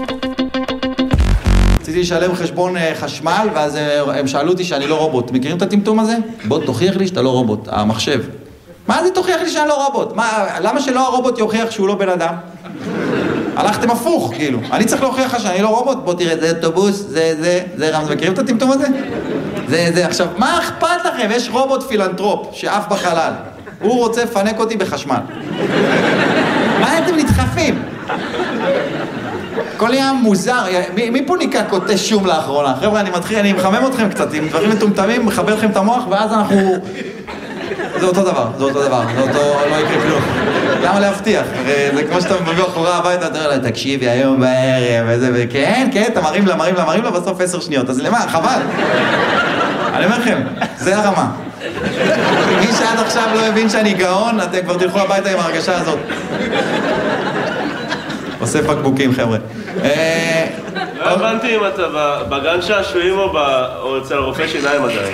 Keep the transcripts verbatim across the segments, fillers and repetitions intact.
רציתי לשלם חשבון חשמל, ואז הם שאלו אותי שאני לא רובוט. מכירים את הטמטום הזה? בוא תוכיח לי שאתה לא רובוט, המחשב. מה זה תוכיח לי שאני לא רובוט? מה, למה שלא הרובוט יוכיח שהוא לא בן אדם? הלכתם הפוך, כאילו. אני צריך להוכיח לך שאני לא רובוט, בוא תראה, זה אוטובוס, זה, זה, זה רמז. מכירים את הטמטום הזה? זה, זה. עכשיו, מה אכפת לכם? יש רובוט פילנטרופ שעף בחלל. הוא רוצה לפנק אותי בחשמל. מה אתם נדחפים? הכל היה מוזר, מי, מי פה ניקה קוטה שום לאחרונה? חבר'ה, אני מתחיל, אני מחמם אתכם קצת, עם דברים מטומטמים, מחבר לכם את המוח, ואז אנחנו... זה אותו דבר, זה אותו דבר, זה אותו, לא יקרה כלום. למה להבטיח? זה כמו שאתה מביא אחורה הביתה, אתה אומר לה, תקשיבי, היום בערב, וזה, וכן, כן, אתה מרים לה, מרים לה, מרים לה, בסוף עשר שניות, אז למה? חבל. אני אומר לכם, זה הרמה. מי שעד עכשיו לא הבין שאני גאון, אתם כבר תלכו הביתה עם ההרגשה הזאת. עושה פקבוקים, חבר'ה. לא הבנתי אם אתה בגן שעשועים או אצל רופא שיניים עדיין.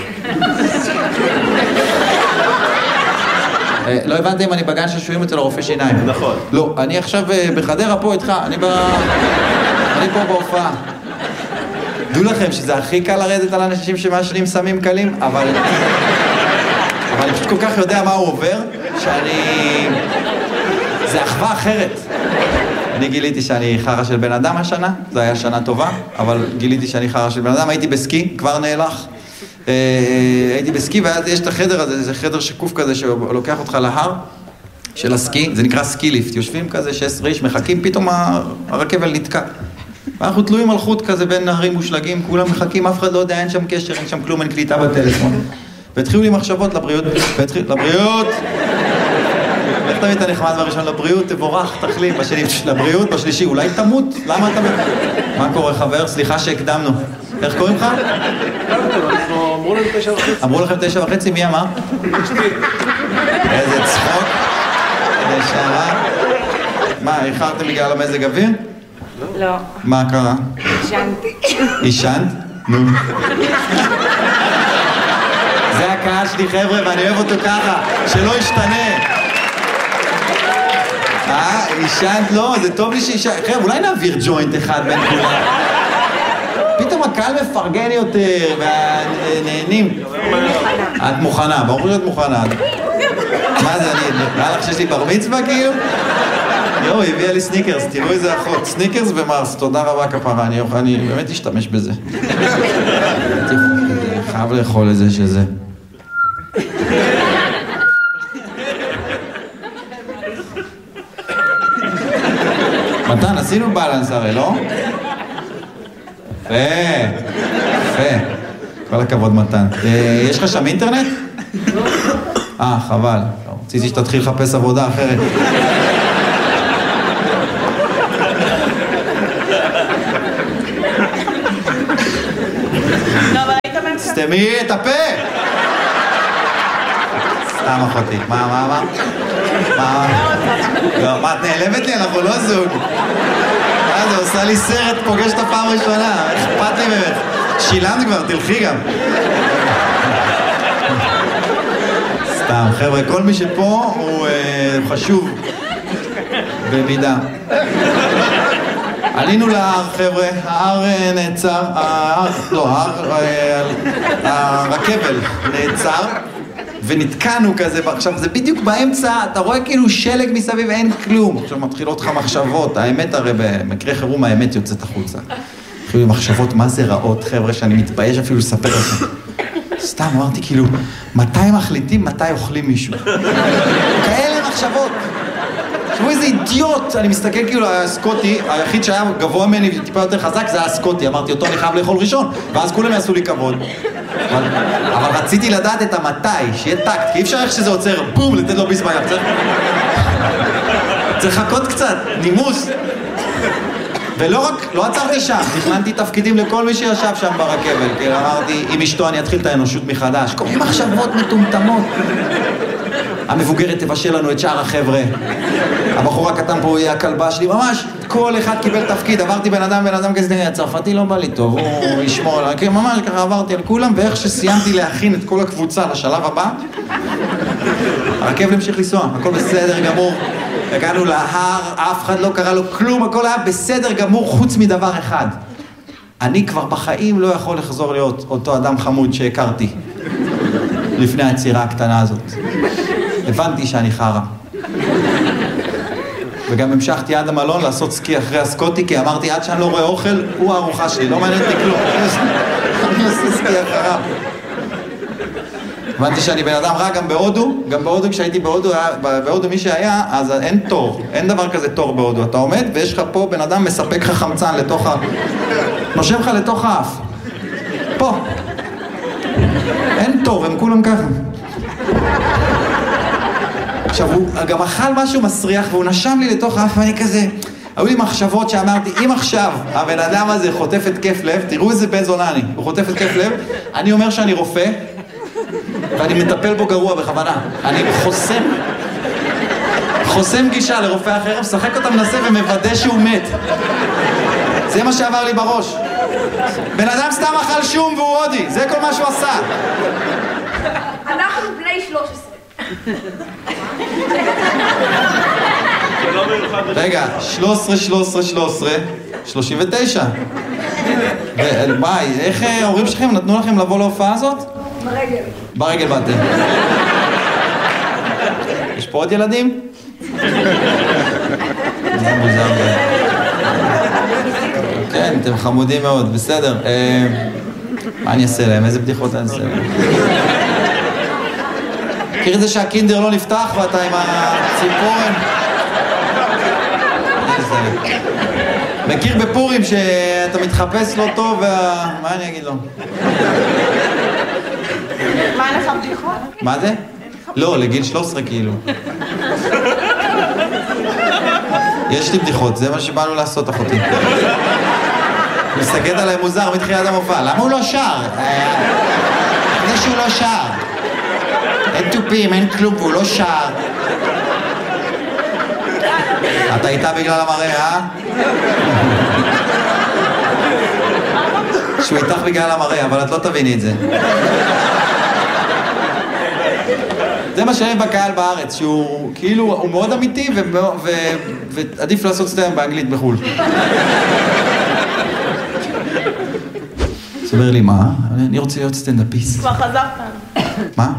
לא הבנתי אם אני בגן שעשועים אצל רופא שיניים. נכון. לא, אני עכשיו בחדרה פה איתך, אני פה בהופעה. דעו לכם שזה הכי קל לרדת על אנשים שמאשרים סמים קלים, אבל... אבל אני פשוט כל כך יודע מה הוא עובר, שאני... זה אחווה אחרת. אני גיליתי שאני חרה של בן אדם השנה, זו הייתה שנה טובה, אבל גיליתי שאני חרה של בן אדם, הייתי בסקי, כבר נהלך. הייתי בסקי, ויש את החדר הזה, זה חדר שקוף כזה שלוקח אותך להר של הסקי, זה נקרא סקי ליפט, יושבים כזה, שש איש מחכים, פתאום הרכבל נתקע. ואנחנו תלויים על חוט כזה בין נהרים מושלגים, כולם מחכים, אף אחד לא יודע, אין שם קשר, אין שם כלום, אין קליטה בטלפון. והתחילו לי מחשבות לבריאות, לבריאות! איך תמיד אתה נחמד בראשון? לבריאות, תבורך, תחלים, בשני, לבריאות, בשלישי, אולי תמות, למה אתה... מה קורה חבר? סליחה שהקדמנו. איך קוראים לך? אמרו לנו תשע וחצי. אמרו לכם תשע וחצי, מי אמר? איזה צחוק. נשארה. מה, איחרתם בגלל המזג אוויר? לא. מה קרה? אישנתי. אישנת? נו. זה הקהל שלי חבר'ה, ואני אוהב אותו ככה, שלא ישתנה. אה, אישנת לא, זה טוב לי שאישנת. חבר'ה, אולי נעביר ג'וינט אחד בין כולם. פתאום הקהל מפרגן יותר, והנהנים. את מוכנה, ברור שאת מוכנה. מה זה, אני, נראה לך שיש לי בר מצווה כאילו? יואו, היא הביאה לי סניקרס, תראו איזה אחות. סניקרס ומרס, תודה רבה כפרה, אני באמת אשתמש בזה. חייב לאכול איזה שזה. מתן, עשינו בלנס הרי, לא? יפה, יפה. כל הכבוד מתן. יש לך שם אינטרנט? אה, חבל. רציתי שתתחיל לחפש עבודה אחרת. סתמי את הפה! סתם אחותי. מה, מה, מה? מה? לא, מה, את נעלבת לי? אנחנו לא זוג. מה זה, עושה לי סרט, פוגש את הפעם הראשונה. אכפת לי באמת. שילמת כבר, תלכי גם. סתם, חבר'ה, כל מי שפה הוא חשוב במידה. עלינו להר, חבר'ה, ההר נעצר, ההר, לא, ההר, הרכבל נעצר, ונתקענו כזה, עכשיו זה בדיוק באמצע, אתה רואה כאילו שלג מסביב, אין כלום. עכשיו מתחילות לך מחשבות, האמת הרי במקרה חירום האמת יוצאת החוצה. התחילו לי מחשבות, מה זה רעות, חבר'ה, שאני מתבייש אפילו לספר לכם. סתם, אמרתי כאילו, מתי מחליטים, מתי אוכלים מישהו? כאלה מחשבות. תראו איזה אידיוט, אני מסתכל כאילו, הסקוטי, היחיד שהיה גבוה ממני טיפה יותר חזק, זה היה הסקוטי, אמרתי אותו, אני חייב לאכול ראשון, ואז כולם יעשו לי כבוד. אבל, אבל רציתי לדעת את המתי, שיהיה טקט, כי אי אפשר איך שזה עוצר, בום, לתת לו בזמן, צריך... צריך לחכות קצת, נימוס. ולא רק, לא עצרתי שם, תכננתי תפקידים לכל מי שישב שם ברכבל, כי אמרתי, עם אשתו אני אתחיל את האנושות מחדש, כל מיני מחשבות מטומטמות. המבוגרת תבשל לנו את שאר החבר'ה. הבחור הקטן פה יהיה הכלבה שלי, ממש, כל אחד קיבל תפקיד, עברתי בן אדם, בן אדם כזה, הצרפתי לא בא לי טוב, הוא ישמור, ממש ככה עברתי על כולם, ואיך שסיימתי להכין את כל הקבוצה לשלב הבא, הרכבל המשיך לנסוע, הכל בסדר גמור, הגענו להר, אף אחד לא קרא לו כלום, הכל היה בסדר גמור חוץ מדבר אחד. אני כבר בחיים לא יכול לחזור להיות אותו אדם חמוד שהכרתי לפני היצירה הקטנה הזאת. הבנתי שאני חרה. וגם המשכתי עד המלון לעשות סקי אחרי הסקוטי, כי אמרתי עד שאני לא רואה אוכל, הוא הארוחה שלי, לא מעניין אותי כלום. אני עושה סקי אחריו. הבנתי שאני בן אדם רע גם בהודו, גם בהודו כשהייתי בהודו, בהודו מי שהיה, אז אין תור, אין דבר כזה תור בהודו. אתה עומד ויש לך פה בן אדם מספק לך חמצן לתוך ה... נושם לך לתוך האף. פה. אין תור, הם כולם ככה. עכשיו, הוא גם אכל משהו מסריח והוא נשם לי לתוך האף ואני כזה... היו לי מחשבות שאמרתי, אם עכשיו הבן אדם הזה חוטף התקף לב, תראו איזה בן זונה אני, הוא חוטף התקף לב, אני אומר שאני רופא, ואני מטפל בו גרוע בכוונה. אני חוסם, חוסם גישה לרופא אחר, משחק אותה מנסה ומוודא שהוא מת. זה מה שעבר לי בראש. בן אדם סתם אכל שום והוא הודי, זה כל מה שהוא עשה. אנחנו בני שלוש עשרה. רגע, שלוש עשרה, שלוש עשרה, שלוש עשרה, שלושים ותשע. ביי, איך ההורים שלכם נתנו לכם לבוא להופעה הזאת? ברגל. ברגל באתם. יש פה עוד ילדים? זה מוזר. כן, אתם חמודים מאוד, בסדר. מה אני אעשה להם? איזה בדיחות אני אעשה להם? מכיר את זה שהקינדר לא נפתח ואתה עם הציפורן? מכיר בפורים שאתה מתחפש לא טוב וה... מה אני אגיד לו? מה לך בדיחות? מה זה? לא, לגיל שלוש עשרה כאילו. יש לי בדיחות, זה מה שבאנו לעשות אחותי. מסתכלת עליי מוזר מתחילת המופע. למה הוא לא שר? זה שהוא לא שר. אין טופים, אין כלום, והוא לא שר. אתה איתה בגלל המראה, אה? שהוא איתך בגלל המראה, אבל את לא תביני את זה. זה מה שאני בקהל בארץ, שהוא כאילו, הוא מאוד אמיתי ועדיף לעשות סטנד באנגלית בחו"ל. סבר לי, מה? אני רוצה להיות סטנדאפיסט. כבר חזרת. מה?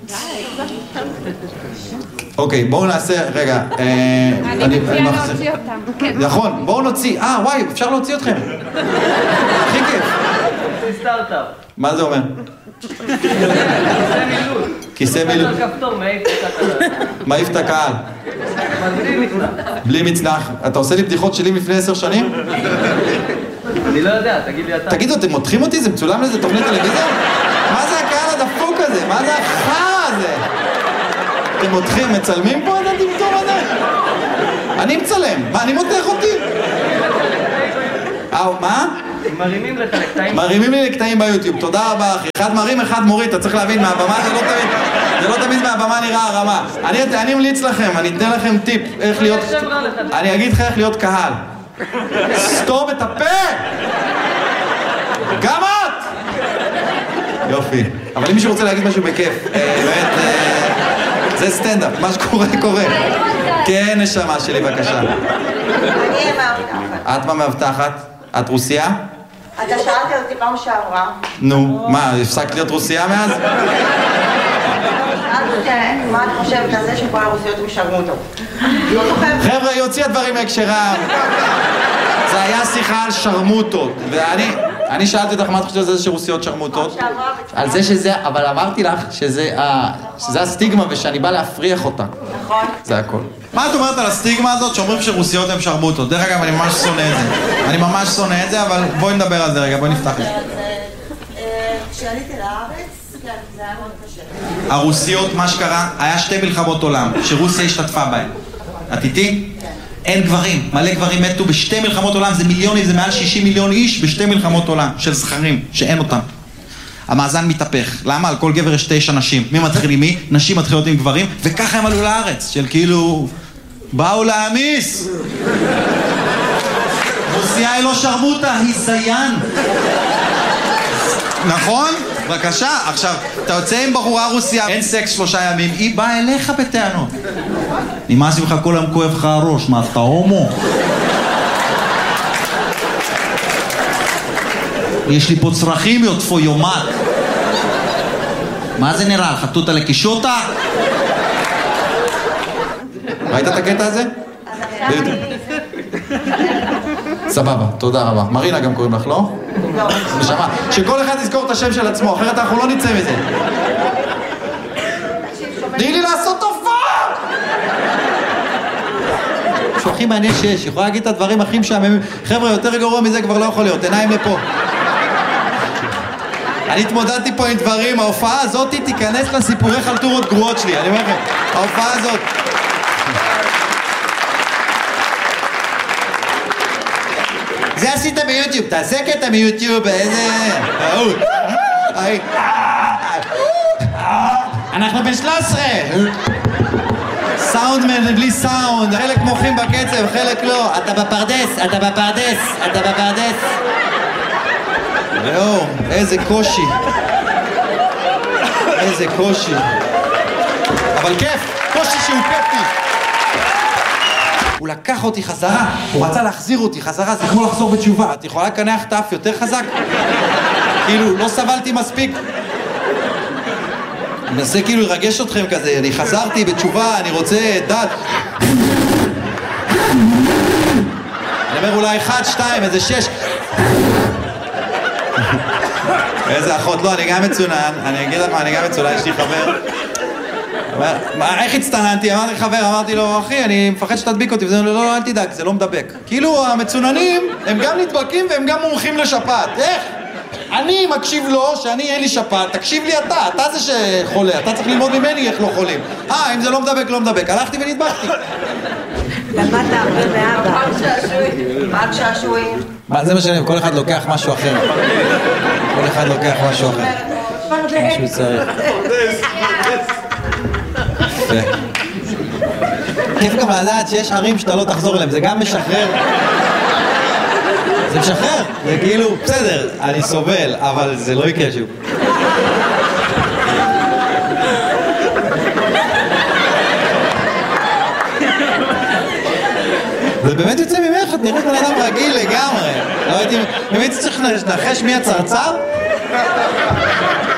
אוקיי, בואו נעשה, רגע, אני מציעה להוציא אותם. נכון, בואו נוציא, אה וואי, אפשר להוציא אתכם. הכי כיף. סטארט-אפ. מה זה אומר? כיסא מילוט. כיסא מילוט. כפתור, מעיף את הקהל. מעיף את הקהל. בלי מצנח. בלי מצנח. אתה עושה לי בדיחות שלי לפני עשר שנים? אני לא יודע, תגיד לי אתה. תגידו, אתם מותחים אותי? זה מצולם לאיזה תוכנית טלוויזיה? מה זה הקהל הדפוק הזה? מה זה החרא הזה? אתם מותחים, מצלמים פה את הטמטום הזה? אני מצלם. מה, אני מותח אותי? אה, מה? מרימים לך לקטעים. מרימים לי לקטעים ביוטיוב, תודה רבה אחי. אחד מרים, אחד מוריד, אתה צריך להבין, מהבמה זה לא תמיד, זה לא תמיד מהבמה נראה הרמה. אני, אני ממליץ לכם, אני אתן לכם טיפ, איך להיות, אני אגיד לך איך להיות קהל. סתום את הפה! גם את! יופי. אבל אם מישהו רוצה להגיד משהו בכיף, באמת, זה סטנדאפ, מה שקורה קורה. כן, נשמה שלי, בבקשה. אני מאבטחת. את מה מאבטחת? את רוסיה? אתה שאלת אותי פעם שעברה. נו, מה, הפסקת להיות רוסיה מאז? שאלת אותי, מה את חושבת על זה שכל הרוסיות הם שרמוטות? לא זוכרת? חבר'ה, היא הוציאה דברים מהקשרם. זה היה שיחה על שרמוטות. ואני אני שאלתי אותך מה את חושבת על זה שרוסיות שרמוטות? על זה שזה, אבל אמרתי לך שזה הסטיגמה ושאני בא להפריח אותה. נכון. זה הכל. מה את אומרת על הסטיגמה הזאת שאומרים שרוסיות הן שרמוטות? דרך אגב, אני ממש שונא את זה. אני ממש שונא את זה, אבל בואי נדבר על זה רגע, בואי נפתח את זה. כשעליתי לארץ, כן, זה היה מאוד קשה. הרוסיות, מה שקרה, היה שתי מלחמות עולם, שרוסיה השתתפה בהן. את איתי? כן. אין גברים, מלא גברים מתו בשתי מלחמות עולם, זה מיליונים, זה מעל שישים מיליון איש בשתי מלחמות עולם, של זכרים, שאין אותם. המאזן מתהפך. למה? על כל גבר יש תשע נשים. מי מתחיל עם מי? נשים מתחילות עם גברים, וככה הם עלו לארץ, של כאילו... באו להמיס! רוסיה היא לא שרמוטה, היא זיין. נכון? בבקשה, עכשיו, אתה יוצא עם בחורה רוסיה, אין סקס שלושה ימים, היא באה אליך בטענות. נמאס ממך כל היום כואב לך הראש, מה, אתה הומו? יש לי פה צרכים, יוטפו יומת. מה זה נראה לך, תותה לקישוטה? ראית את הקטע הזה? סבבה, תודה רבה. מרינה גם קוראים לך, לא? לא. נשמה, שכל אחד יזכור את השם של עצמו, אחרת אנחנו לא נצא מזה. תני לי לעשות תופעה! משהו הכי מעניין שיש, יכולה להגיד את הדברים הכי משעממים. חבר'ה, יותר גרוע מזה כבר לא יכול להיות, עיניים לפה. אני התמודדתי פה עם דברים, ההופעה הזאת תיכנס לסיפורי חלטורות גרועות שלי, אני אומר לכם, ההופעה הזאת. זה עשית ביוטיוב, תעשה קטע מיוטיוב, איזה... אנחנו בן שלוש עשרה. סאונדמן בלי סאונד, חלק מוחים בקצב, חלק לא. אתה בפרדס, אתה בפרדס, אתה בפרדס. ראו, איזה קושי. איזה קושי. אבל כיף, קושי שהוא כיפי. הוא לקח אותי חזרה, הוא רצה להחזיר אותי חזרה, זה כמו לחזור בתשובה. את יכולה לקנח את האף יותר חזק? כאילו, לא סבלתי מספיק. אני מנסה כאילו לרגש אתכם כזה, אני חזרתי בתשובה, אני רוצה דת. אני אומר אולי אחד, שתיים, איזה שש. איזה אחות, לא, אני גם מצונן, אני אגיד לך מה, אני גם מצונן, יש לי חבר. מה, איך הצטננתי? אמרתי חבר, אמרתי לו, אחי, אני מפחד שתדביק אותי, וזה לא, לא, אל תדאג, זה לא מדבק. כאילו, המצוננים, הם גם נדבקים והם גם מומחים לשפעת. איך? אני מקשיב לו שאני אין לי שפעת, תקשיב לי אתה, אתה זה שחולה, אתה צריך ללמוד ממני איך לא חולים. אה, אם זה לא מדבק, לא מדבק. הלכתי ונדבקתי. למדת הרבה מאבא. פארק שעשועים. פארק שעשועים. מה, זה מה שאני, כל אחד לוקח משהו אחר. כל אחד לוקח משהו אחר. משהו צריך. כיף גם לדעת שיש ערים שאתה לא תחזור אליהם, זה גם משחרר. זה משחרר, זה כאילו, בסדר, אני סובל, אבל זה לא יקרה שוב. זה באמת יוצא ממך, את נראית בן אדם רגיל לגמרי. לא הייתי, באמת צריך לנחש מי הצרצר?